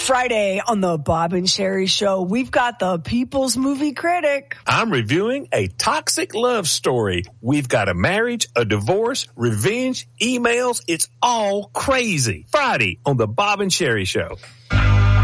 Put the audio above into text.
Friday on the Bob and Sherry Show, we've got the People's Movie Critic. I'm reviewing a toxic love story. We've got a marriage, a divorce, revenge, emails. It's all crazy. Friday on the Bob and Sherry Show.